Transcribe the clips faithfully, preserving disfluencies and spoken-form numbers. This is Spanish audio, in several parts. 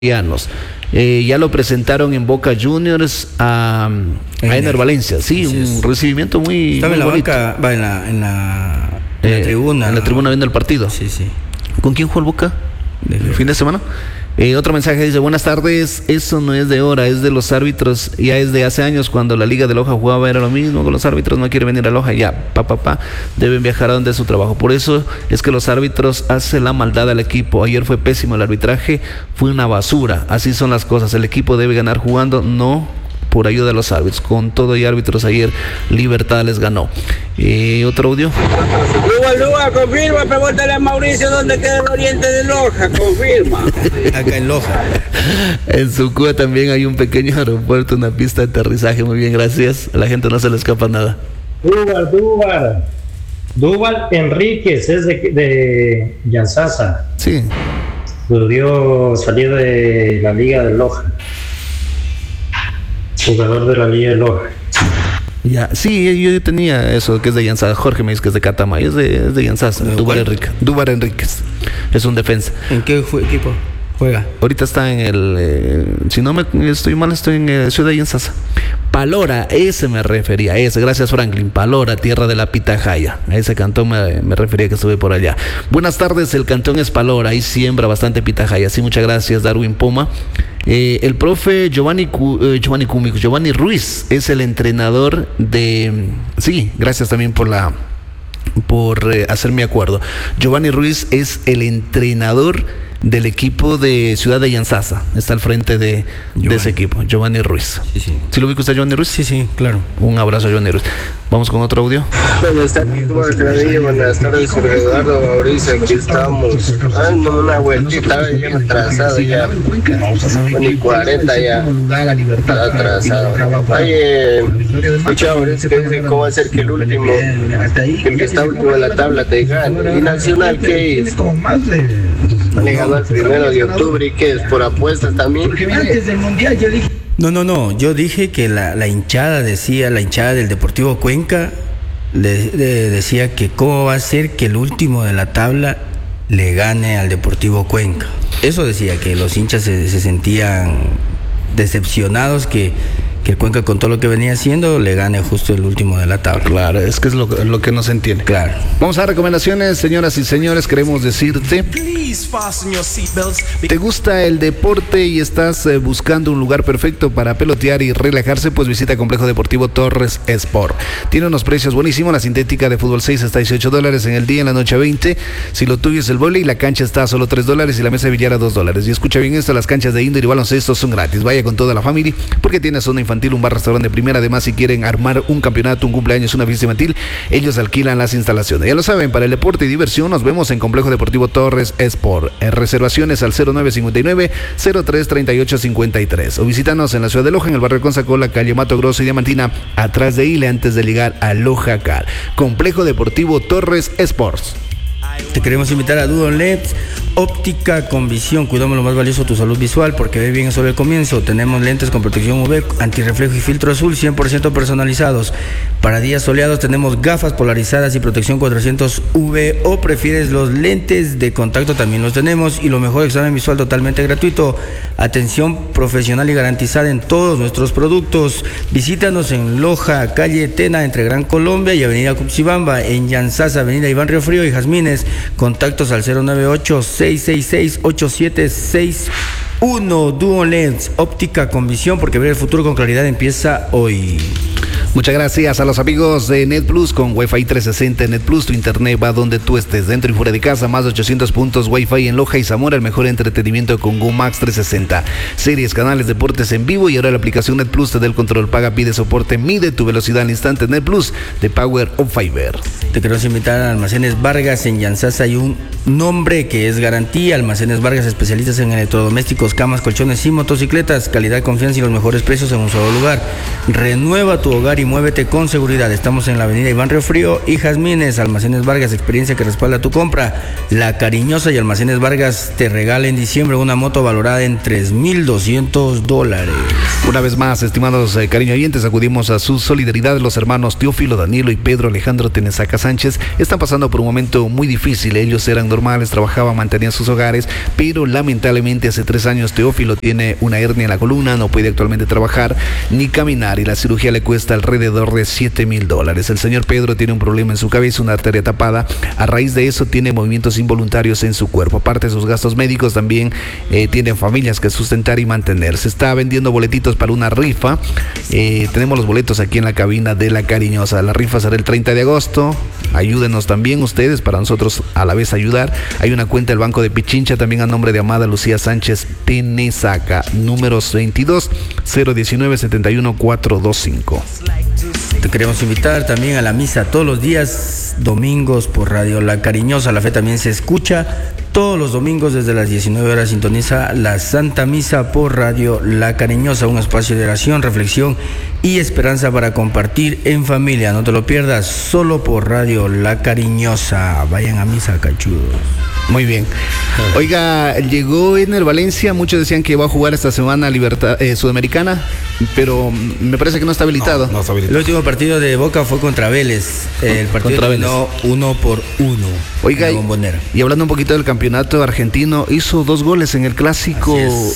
Eh, ya lo presentaron en Boca Juniors a, a Ener Valencia. Sí, sí, un es. recibimiento muy, Estaba muy en la bonito. banca, va en la, en la, en eh, la tribuna. En la tribuna viendo el partido. Sí, sí. ¿Con quién jugó el Boca? ¿El fin de semana? Eh, otro mensaje dice: buenas tardes, eso no es de ahora, es de los árbitros, ya es de hace años cuando la Liga de Loja jugaba, era lo mismo, con los árbitros no quiere venir a Loja, ya, pa, pa, pa, deben viajar a donde es su trabajo. Por eso es que los árbitros hacen la maldad al equipo. Ayer fue pésimo el arbitraje, fue una basura, así son las cosas, el equipo debe ganar jugando, no por ayuda de los árbitros. Con todo y árbitros ayer Libertad les ganó. Eh, otro audio. Luga, Luga, confirma, pregúntale a Mauricio dónde queda el oriente de Loja, confirma. Acá en Loja. En Sucúa también hay un pequeño aeropuerto, una pista de aterrizaje. Muy bien, gracias. A la gente no se le escapa nada. Duval, Duval. Duval Enríquez es de, de Yanzasa. Sí. Pudo salir de la Liga de Loja. Jugador de la Liga de Loja. Ya, sí, yo tenía eso, que es de Yanzasa. Jorge me dice que es de Catama, es de, es de Yanzasa. Duval Enríquez. Duval Enríquez. Es un defensa. ¿En qué fue, equipo juega? Ahorita está en el, eh, si no me estoy mal, estoy en eh, Ciudad de Yanzasa. Palora, ese me refería, ese, gracias Franklin, Palora, tierra de la pitahaya, a ese cantón me, me refería que estuve por allá. Buenas tardes, el cantón es Palora, ahí siembra bastante pitahaya, sí, muchas gracias Darwin Poma. Eh, el profe Giovanni, eh, Giovanni Cúmico, Giovanni Ruiz es el entrenador de, sí, gracias también por la, por eh, hacerme acuerdo. Giovanni Ruiz es el entrenador del equipo de Ciudad de Yanzasa, está al frente de, de ese equipo, Giovanni Ruiz. Sí, sí. ¿Sí lo ubica usted, Giovanni Ruiz? Sí, sí, claro. Un abrazo a Giovanni Ruiz. Vamos con otro audio. Buenas tardes, buenas tardes, Jorge Eduardo Mauricio, aquí estamos. Dando una vueltita, ya atrasado, ya. Ni cuarenta ya. Está atrasado. Oye, escucha, Mauricio, que dice cómo va a ser que el último, que el que está último en la tabla te gane. ¿Y Nacional qué es? Le ganó el primero de octubre y que es por apuestas también. Antes del mundial yo dije. No, no, no. Yo dije que la, la hinchada decía, la hinchada del Deportivo Cuenca le, le decía que cómo va a ser que el último de la tabla le gane al Deportivo Cuenca. Eso decía, que los hinchas se, se sentían decepcionados que, que el Cuenca, con todo lo que venía haciendo, le gane justo el último de la tabla. Claro, es que es lo, lo que no se entiende. Claro. Vamos a recomendaciones, señoras y señores. Queremos decirte: ¿te gusta el deporte y estás eh, buscando un lugar perfecto para pelotear y relajarse? Pues visita Complejo Deportivo Torres Sport. Tiene unos precios buenísimos. La sintética de fútbol seis está a dieciocho dólares en el día, en la noche a veinte. Si lo tuyo es el vóley, la cancha está a solo tres dólares y la mesa de billar a dos dólares. Y escucha bien esto: las canchas de indoor y baloncesto son gratis. Vaya con toda la familia porque tiene zona infantil, un bar restaurante de primera. Además, si quieren armar un campeonato, un cumpleaños, una fiesta infantil, ellos alquilan las instalaciones. Ya lo saben, para el deporte y diversión nos vemos en Complejo Deportivo Torres Sport. En reservaciones al cero nueve cinco nueve cero tres tres ocho cinco tres o visítanos en la ciudad de Loja, en el barrio Consacola, calle Mato Grosso y Diamantina, atrás de Ile, antes de llegar a Loja Car. Complejo Deportivo Torres Sports. Te queremos invitar a Duo L E D, óptica con visión. Cuidamos lo más valioso, tu salud visual, porque ve bien sobre el comienzo. Tenemos lentes con protección U V, antirreflejo y filtro azul, cien por ciento personalizados. Para días soleados tenemos gafas polarizadas y protección cuatrocientos U V, o prefieres los lentes de contacto, también los tenemos. Y lo mejor, examen visual totalmente gratuito. Atención profesional y garantizada en todos nuestros productos. Visítanos en Loja, calle Tena, entre Gran Colombia y avenida Cupsibamba. En Yanzasa, avenida Iván Río Frío y Jazmines. Contactos al cero nueve ocho seis seis seis ocho siete seis uno. Duo Lens, óptica con visión, porque ver el futuro con claridad empieza hoy. Muchas gracias a los amigos de NetPlus con Wi-Fi trescientos sesenta. NetPlus, tu internet va donde tú estés, dentro y fuera de casa. Más de ochocientos puntos Wi-Fi en Loja y Zamora. El mejor entretenimiento con GoMax trescientos sesenta. Series, canales, deportes en vivo. Y ahora la aplicación NetPlus te da el control. Paga, pide soporte, mide tu velocidad al instante. NetPlus, de Power of Fiber. Te queremos invitar a Almacenes Vargas. En Yanzasa hay un nombre que es garantía. Almacenes Vargas, especialistas en electrodomésticos, camas, colchones y motocicletas. Calidad, confianza y los mejores precios en un solo lugar. Renueva tu hogar y muévete con seguridad. Estamos en la avenida Iván Río Frío y Jazmines, Almacenes Vargas, experiencia que respalda tu compra. La Cariñosa y Almacenes Vargas te regala en diciembre una moto valorada en tres mil doscientos dólares. Una vez más, estimados eh, cariño oyentes, acudimos a su solidaridad. Los hermanos Teófilo, Danilo y Pedro Alejandro Tenesaca Sánchez están pasando por un momento muy difícil. Ellos eran normales, trabajaban, mantenían sus hogares, pero lamentablemente hace tres años Teófilo tiene una hernia en la columna, no puede actualmente trabajar ni caminar y la cirugía le cuesta alrededor de siete mil dólares. El señor Pedro tiene un problema en su cabeza, una arteria tapada. A raíz de eso tiene movimientos involuntarios en su cuerpo. Aparte de sus gastos médicos, también eh, tienen familias que sustentar y mantener. Se está vendiendo boletitos para una rifa. Eh, tenemos los boletos aquí en la cabina de La Cariñosa. La rifa será el treinta de agosto. Ayúdenos también ustedes para nosotros a la vez ayudar. Hay una cuenta del Banco de Pichincha también a nombre de Amada Lucía Sánchez Tenesaca, números veintidós cero diecinueve setenta y uno cuatrocientos veinticinco. Te queremos invitar también a la misa todos los días, domingos por Radio La Cariñosa. La fe también se escucha todos los domingos desde las diecinueve horas. Sintoniza la Santa Misa por Radio La Cariñosa, un espacio de oración, reflexión y esperanza para compartir en familia. No te lo pierdas, solo por Radio La Cariñosa. Vayan a misa, cachudos. Muy bien. Oiga, llegó Ener Valencia. Muchos decían que va a jugar esta semana Libertad eh, Sudamericana, pero me parece que no está habilitado. No, no está habilitado. El último partido de Boca fue contra Vélez. El partido terminó uno por uno. Oiga, y, y hablando un poquito del campeonato argentino, hizo dos goles en el clásico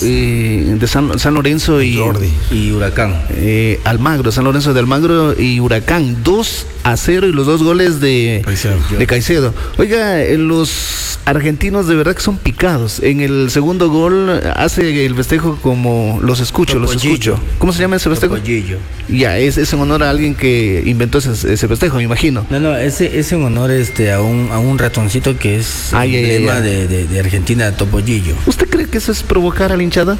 eh, de San, San Lorenzo y, y Huracán. Eh, Almagro, San Lorenzo de Almagro y Huracán. dos a cero y los dos goles de Caicedo. De Caicedo. Oiga, los argentinos de verdad que son picados. En el segundo gol hace el festejo como los escucho, Topollillo. los escucho. ¿Cómo se llama ese festejo? Topollillo. Ya, es, es en honor a alguien que inventó ese, ese festejo, me imagino. No, no, ese es en honor este, a, un, a un ratoncito que es Ay, emblema ay, ay. De, de, de Argentina, Topollillo. ¿Usted cree que eso es provocar a la hinchada?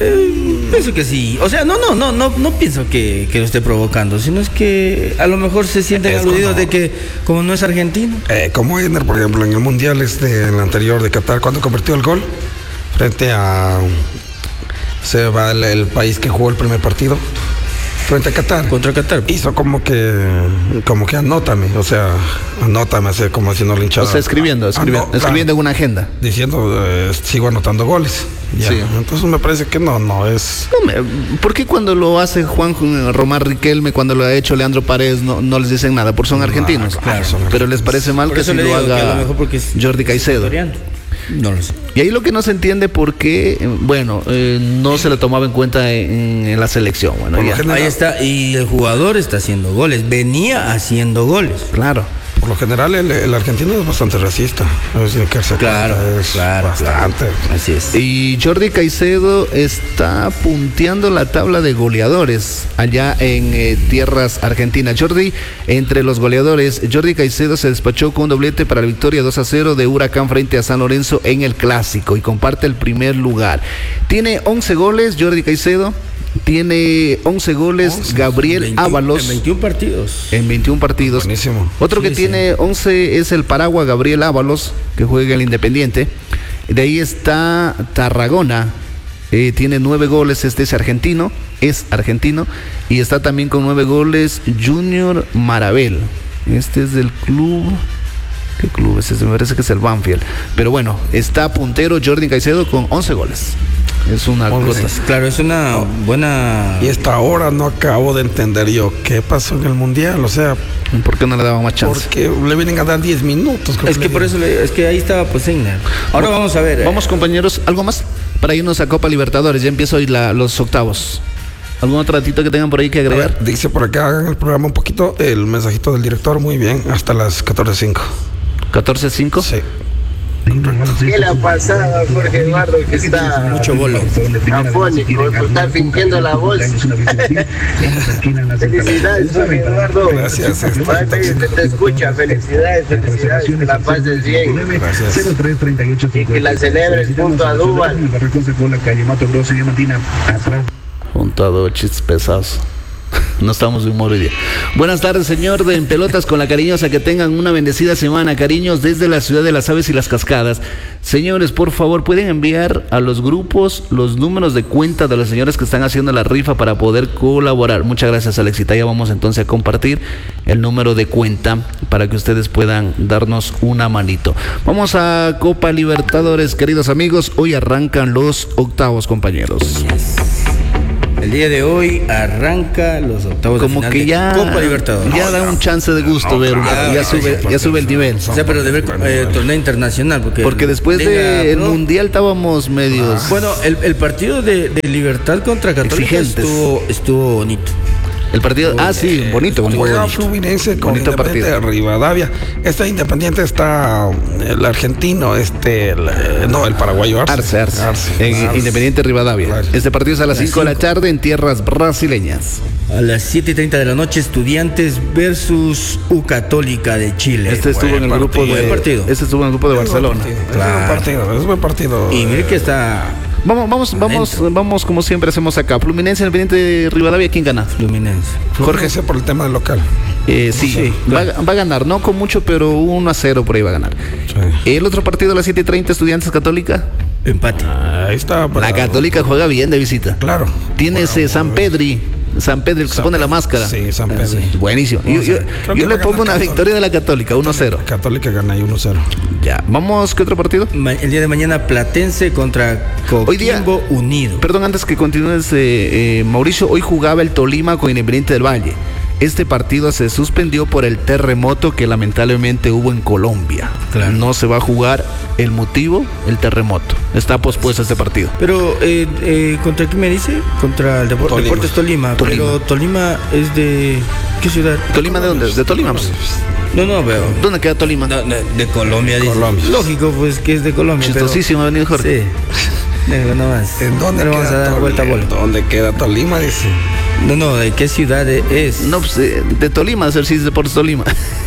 Eh, pienso que sí. O sea, no, no, no, no, no pienso que, que lo esté provocando, sino es que a lo mejor se sienten es aludidos como, de que como no es argentino. Eh, como Ener, por ejemplo, en el Mundial este, en el anterior de Qatar, cuando convirtió el gol frente a se va el, el país que jugó el primer partido frente a Qatar. Contra Qatar. Hizo como que, como que anótame, o sea, anótame, así como haciendo la hinchada. O sea, escribiendo, escribiendo, Anó, escribiendo en una agenda. Diciendo, eh, sigo anotando goles. Ya. Sí. Entonces me parece que no, no es... No, me, ¿por qué cuando lo hace Juan Román Riquelme, cuando lo ha hecho Leandro Paredes, no, no les dicen nada? Porque son argentinos. Ah, claro, son Pero les parece mal que si lo haga lo Jordi Caicedo. No lo sé. Y ahí lo que no se entiende por qué, bueno, eh, no se lo tomaba en cuenta en, en la selección. Bueno, ya. Ahí está, y el jugador está haciendo goles, venía haciendo goles. Claro. Por lo general el, el argentino es bastante racista. Es decir, que se claro, es claro, bastante. Claro. Así es. Y Jordi Caicedo está punteando la tabla de goleadores allá en eh, tierras argentinas. Jordi, entre los goleadores, Jordi Caicedo se despachó con un doblete para la victoria dos a cero de Huracán frente a San Lorenzo en el clásico y comparte el primer lugar. Tiene once goles Jordi Caicedo. Tiene once goles once, Gabriel veintiuno, Ábalos. En veintiún partidos. En veintiún partidos. Buenísimo. Otro sí, que sí. tiene once es el Paragua Gabriel Ábalos, que juega el Independiente. De ahí está Tarragona. Eh, tiene nueve goles, este es argentino. Es argentino. Y está también con nueve goles Junior Marabel. Este es del club... ¿Qué club es ese? Me parece que es el Banfield. Pero bueno, está puntero Jordi Caicedo con once goles. Es una cosa. Claro, es una buena... Y hasta ahora no acabo de entender yo qué pasó en el Mundial, o sea... ¿Por qué no le daban más chance? Porque le vienen a dar diez minutos. Es que por eso, le, es que ahí estaba pues Signer. Ahora bueno, vamos a ver. Vamos, eh. compañeros, ¿algo más? Para irnos a Copa Libertadores, ya empieza hoy la, los octavos. ¿Algún otro ratito que tengan por ahí que agregar? Ver, dice por acá, hagan el programa un poquito, el mensajito del director, muy bien, hasta las catorce cinco. ¿catorce cinco? Sí. ¿Qué le ha pasado a Jorge Eduardo que está mucho bolo afónico, por estar fingiendo la voz? Felicidades, Jorge Eduardo. Gracias. Te, te escucha, felicidades, felicidades, que la pases bien. Gracias. Y que la celebres junto a Duval. Junto a dos chistes pesados. No estamos de humor hoy día. Buenas tardes, señor de En Pelotas con la Cariñosa. Que tengan una bendecida semana. Cariños desde la ciudad de las aves y las cascadas. Señores, por favor, pueden enviar a los grupos los números de cuenta de los señores que están haciendo la rifa para poder colaborar. Muchas gracias, Alexita. Ya vamos entonces a compartir el número de cuenta para que ustedes puedan darnos una manito. Vamos a Copa Libertadores, queridos amigos. Hoy arrancan los octavos, compañeros. El día de hoy arranca los octavos Como de final que de ya, Copa Libertadores. ya da un chance de gusto No, ver, claro, ya sube, ya sube el nivel. O sea, pero de ver eh, torneo internacional. Porque, Porque después del Mundial estábamos medios. Bueno, el, el partido de, de Libertad contra Católica Exigentes. estuvo, estuvo bonito. El partido, ah sí, bonito, bonito. Juega bonito. Fluminense con Bonito Independiente de partido. Rivadavia. Este Independiente está el argentino, este, el, eh, no, el paraguayo Arce. Arce, Arce, Arce, en Arce. Independiente Rivadavia. Claro. Este partido es a las Las cinco de la cinco. tarde en tierras brasileñas. A las siete y treinta de la noche, Estudiantes versus U Católica de Chile. Este estuvo en el Buen grupo partido. de Buen partido. Este estuvo en el grupo de Barcelona. Es Claro. buen partido, es buen partido. Y mire que está Vamos, vamos, vamos, Adentro. vamos como siempre hacemos acá. Fluminense, Independiente de Rivadavia, ¿quién gana? Fluminense. Jorge. Jorge, por el tema del local. Eh, sí, Sí, va, claro. va a ganar, no con mucho, pero uno a cero por ahí va a ganar. Sí. El otro partido a las siete y treinta, Estudiantes Católica. Empate. Ahí está. La para- Católica juega bien de visita. Claro. Tiene ese San Pedri, San Pedro, el que se pone la máscara. Sí, San Pedro. sí. Buenísimo. Yo, yo- Creo yo que le va a pongo ganar una Católica. victoria de la Católica, uno cero. Católica gana ahí uno cero. Ya, vamos, ¿qué otro partido? Ma- El día de mañana, Platense contra Hoy día- Coquimbo Unido. Perdón, antes que continúes, eh, eh, Mauricio, hoy jugaba el Tolima con Independiente del Valle. Este partido se suspendió por el terremoto que lamentablemente hubo en Colombia. Claro. No se va a jugar. El motivo, el terremoto. Está pospuesto este partido. Pero, eh, eh, ¿contra quién me dice? Contra el Depor- Tolima. Deportes Tolima. Tolima. Pero Tolima es de... ¿Qué ciudad? ¿Tolima de dónde? ¿De Tolima? Pues. No, no, veo. ¿Dónde queda Tolima? No, no, de Colombia, dice. Colombia. Lógico, pues, que es de Colombia. pero- Chistosísimo ha venido Jorge. Sí. Déjalo nomás. ¿En dónde No le vamos a queda dar vuelta a Tolima? bola. ¿Dónde queda Tolima? Dice. No, no, ¿de qué ciudad es? No, pues eh, de Tolima, hacer si es Deportes Tolima.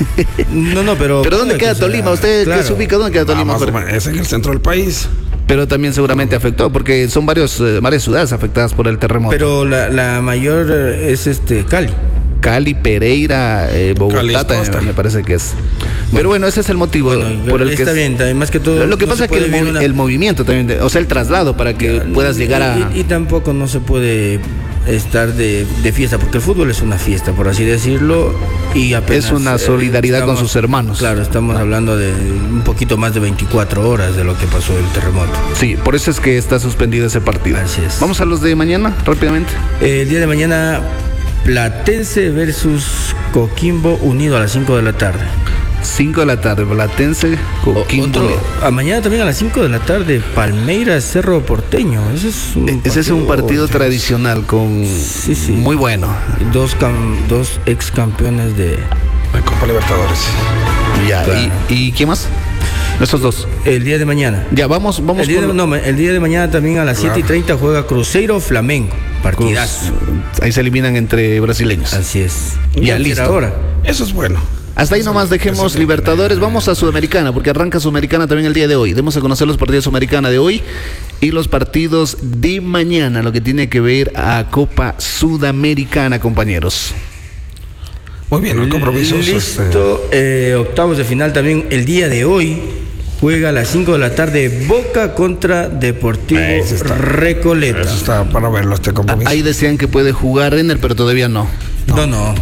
no, no, pero... ¿Pero dónde queda Tolima? ¿Usted Claro. qué se ubica? ¿Dónde queda Ah, Tolima, más o Jorge? menos, es en el centro del país. Pero también seguramente afectó, porque son varios, eh, varias ciudades afectadas por el terremoto. Pero la, la mayor eh, es este Cali. Cali, Pereira, eh, Bogotá, Cali es también costa. me parece que es. Pero bueno, ese es el motivo por el que está es- bien, también, más que todo... Lo que no pasa se es que el, puede movi- vivir una- el movimiento también, de- o sea, el traslado para que puedas llegar a... Y, y tampoco no se puede estar de, de fiesta, porque el fútbol es una fiesta, por así decirlo, y apenas... Es una eh, solidaridad con sus hermanos. Claro, estamos hablando de un poquito más de veinticuatro horas de lo que pasó el terremoto. Sí, por eso es que está suspendido ese partido. Así es. Vamos a los de mañana, rápidamente. Eh, el día de mañana, Platense versus Coquimbo Unido a las cinco de la tarde. cinco de la tarde, Platense, O- Coquimbo. otro- a mañana también a las cinco de la tarde, Palmeiras Cerro Porteño. Ese es un Ese es un partido tradicional con Sí, sí. muy bueno. Dos, cam- dos ex campeones de... La Copa Libertadores. Ya, Claro. ¿y, y qué más? Esos dos. El día de mañana. Ya, vamos, vamos El día, de, con- no, ma- el día de mañana también a las siete y treinta juega Cruzeiro Flamengo. Partidazo. Ahí se eliminan entre brasileños. Así es. Ya, a listo. Ahora. Eso es bueno. Hasta ahí nomás dejemos Libertadores, vamos a Sudamericana, porque arranca Sudamericana también el día de hoy. Demos a conocer los partidos de Sudamericana de hoy y los partidos de mañana, lo que tiene que ver a Copa Sudamericana, compañeros. Muy bien, el compromiso. es, Listo. Eh, octavos de final también el día de hoy. Juega a las cinco de la tarde Boca contra Deportivo Ese está- Recoleta. Eso está para verlo, este compromiso. Ahí decían que puede jugar Renner, pero todavía no. No, no.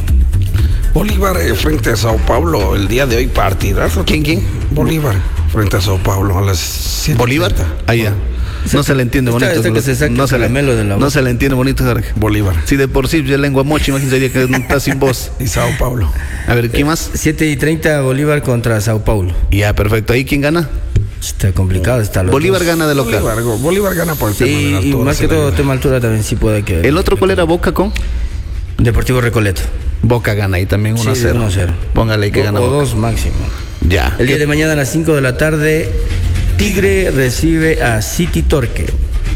Bolívar eh, frente a Sao Paulo el día de hoy, partidazo. ¿Quién, quién? Bolívar frente a Sao Paulo a las siete. ¿Bolívar? Ahí ya. No se le entiende Está- bonito. está que se saque no, se le, caramelo de la no boca. se le entiende bonito, Jorge. Bolívar Si de por sí ya lengua mocha, imagínate que está sin voz. y Sao Paulo. A ver, ¿quién más? siete y treinta Bolívar contra Sao Paulo. Ya, perfecto. ¿Ahí quién gana? Está complicado. Está los Bolívar dos. gana de local. Bolívar, Bolívar gana por el tema de Sí, la y altura, más sí que le todo ayuda. tema altura también sí puede que... ¿El otro cuál era? ¿Boca con? Deportivo Recoleta. Boca gana ahí también uno a Sí, cero. uno a cero. Póngale ahí que O- gana o Boca. dos máximo. Ya. El día de mañana a las cinco de la tarde, Tigre recibe a City Torque.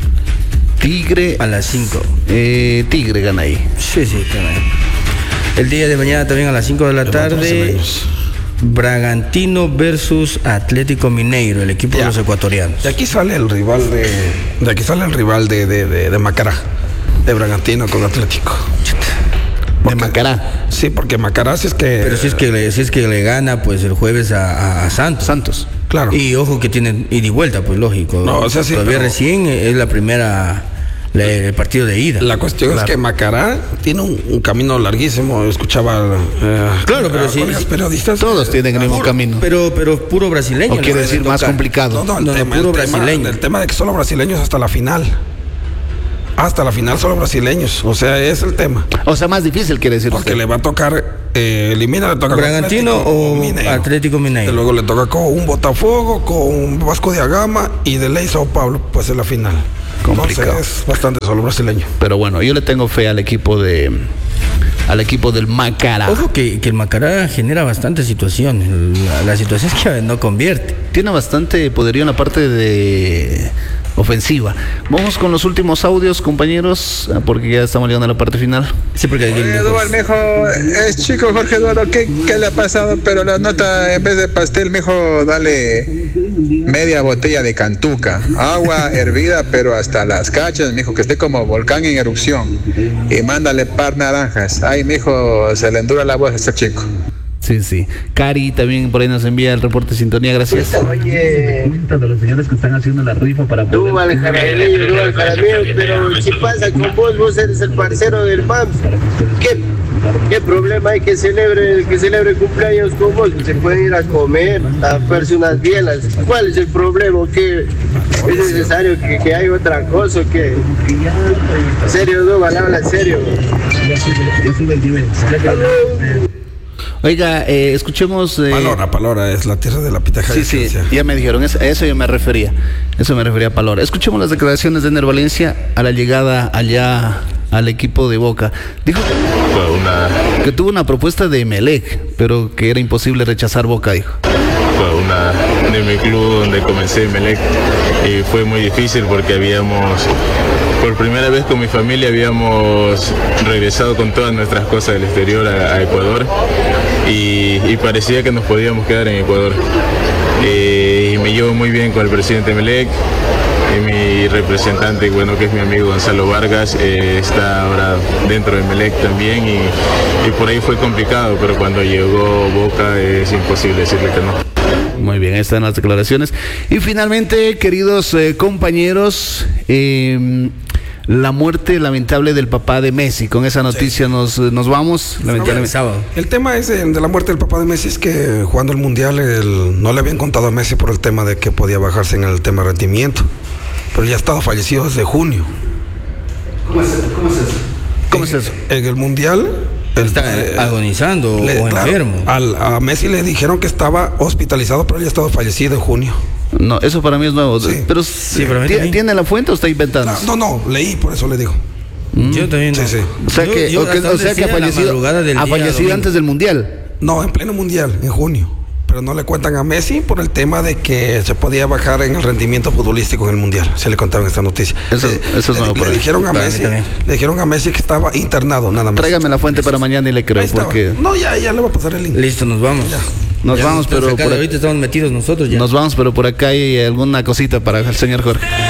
Tigre. A las cinco. Eh, Tigre gana ahí. Sí, sí, también. El día de mañana también a las cinco de la De los tarde, brasileños. Bragantino versus Atlético Mineiro, el equipo Ya. de los ecuatorianos. De aquí sale el rival de. De aquí sale el rival de, de, de, de Macará. De Bragantino con Atlético. De Macará. Sí, porque Macará si es que... Pero si es que le, si es que le gana, pues el jueves a, a, a Santos. Santos. Claro. Y ojo que tienen ida y vuelta, pues lógico. No, o sea, sí, todavía pero- recién es la primera, la- el partido de ida. La cuestión Claro. es que Macará tiene un, un camino larguísimo. Escuchaba eh, Claro, pero a sí, colegas sí. periodistas. Todos tienen el mismo Puro- camino. Pero, pero puro brasileño. O le quiere debe decir más tocar. complicado. No, no, el, No, no, tema, puro el, tema, brasileño. el tema de que solo brasileños hasta la final. Hasta la final solo brasileños. O sea, es el tema. O sea, más difícil quiere decir Porque usted. le va a tocar, eh, elimina, le toca con ¿Bragantino Atlético o Mineiro. Atlético Y Mineiro? luego le toca con un Botafogo, con un Vasco de Agama y de ley Sao Paulo, pues es la final. Complicado. Entonces es bastante solo brasileño. Pero bueno, yo le tengo fe al equipo de al equipo del Macará. Ojo que, que el Macará genera bastantes situaciones. La, la situación es que no convierte. Tiene bastante poderío en la parte de ofensiva. Vamos con los últimos audios, compañeros, porque ya estamos llegando a la parte final. Sí, porque aquí Oye, Eduardo, mijo, es chico Jorge Eduardo, ¿qué, ¿qué le ha pasado? Pero la nota, en vez de pastel, mijo, dale media botella de cantuca, agua hervida, pero hasta las cachas, mijo, que esté como volcán en erupción, y mándale par naranjas. Ay, mijo, se le endura la voz a este chico. Sí, sí. Cari también por ahí nos envía el reporte de sintonía, gracias. Oye, de los señores que están haciendo la rifa para tú al jaramillo, tú al jaramillo, pero si pasa con vos, vos eres el parcero del M A M S. ¿Qué, qué problema hay que celebre, que celebre cumpleaños con vos? Se puede ir a comer, a verse unas bielas. ¿Cuál es el problema? ¿Qué es necesario que, que haya otra cosa? ¿Qué? En serio, no, habla en serio. Oiga, eh, escuchemos... eh, Palora, Palora es la tierra de la pitaja. Sí, sí, ya me dijeron, es- a eso yo me refería, eso me refería a Palora. Escuchemos las declaraciones de Ener Valencia a la llegada allá al equipo de Boca. Dijo que, Fue una, que tuvo una propuesta de Emelec, pero que era imposible rechazar Boca, dijo. fue una de mi club donde comencé en Emelec y fue muy difícil porque habíamos, por primera vez con mi familia habíamos regresado con todas nuestras cosas del exterior a, a Ecuador y, y parecía que nos podíamos quedar en Ecuador. Eh, y me llevo muy bien con el presidente Emelec. Y mi representante, bueno, que es mi amigo Gonzalo Vargas, eh, está ahora dentro de Emelec también y, y por ahí fue complicado, pero cuando llegó Boca es imposible decirle que no. Muy bien, ahí están las declaraciones. Y finalmente, queridos eh, compañeros, eh, la muerte lamentable del papá de Messi. Con esa noticia Sí. nos, nos vamos, el lamentablemente. sábado. El tema es de, de la muerte del papá de Messi es que jugando el Mundial el- no le habían contado a Messi por el tema de que podía bajarse en el tema de rendimiento. Pero ya ha estado fallecido desde junio. ¿Cómo es, cómo es eso? ¿Cómo es eso? En el Mundial... el- Está eh, agonizando le- o claro, enfermo. al- a Messi le dijeron que estaba hospitalizado, pero él ya ha estado fallecido en junio. No, eso para mí es nuevo. Sí. Pero, pero a mí ¿ti- también. ¿tiene la fuente o está inventando? No, no, no, leí, por eso le digo. Yo también no. Sí, sí. O sea Yo- que, yo o que- hasta o donde sea que ha decía, la fallecido, madrugada del ha día fallecido domingo. antes del Mundial. No, en pleno Mundial, en junio. Pero no le cuentan a Messi por el tema de que se podía bajar en el rendimiento futbolístico en el Mundial. Se le contaron esta noticia. Eso- Le- eso es nuevo le, por le ahí. dijeron a Para mí Messi, también. le dijeron a Messi que estaba internado, nada más. Tráigame la fuente para mañana y le creo, Ahí estaba. porque No, ya, ya le voy a pasar el link. Listo, nos vamos. nos Ya vamos, estamos pero acá, por, ahorita estamos metidos nosotros ya. nos vamos, pero por acá hay alguna cosita para el señor Jorge.